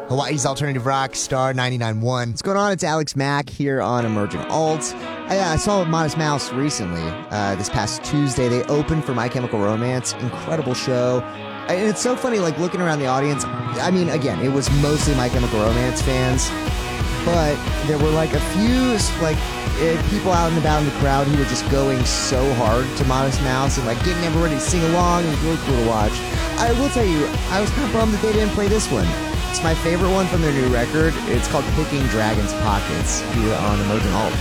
Hawaii's alternative rock star 99.1. What's going on? It's Alex Mack here on Emerging Alt. I saw Modest Mouse recently. This past Tuesday, they opened for My Chemical Romance. Incredible show. And it's so funny, like, looking around the audience. I mean, again, it was mostly My Chemical Romance fans. But there were, like, a few, like, people out and about in the crowd who were just going so hard to Modest Mouse and, like, getting everybody to sing along. It was really cool to watch. I will tell you, I was kind of bummed that they didn't play this one. It's my favorite one from their new record. It's called Picking Dragons' Pockets here on Emerging Alt.